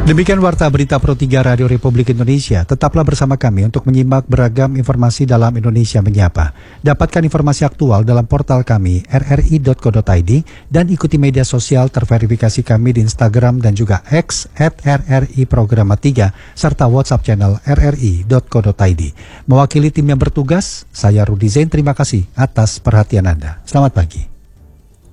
Demikian Warta Berita Pro 3 Radio Republik Indonesia. Tetaplah bersama kami untuk menyimak beragam informasi dalam Indonesia Menyapa. Dapatkan informasi aktual dalam portal kami rri.co.id dan ikuti media sosial terverifikasi kami di Instagram dan juga X @RRI Programa 3 serta WhatsApp channel rri.co.id. Mewakili tim yang bertugas, saya Rudi Zain, terima kasih atas perhatian Anda. Selamat pagi.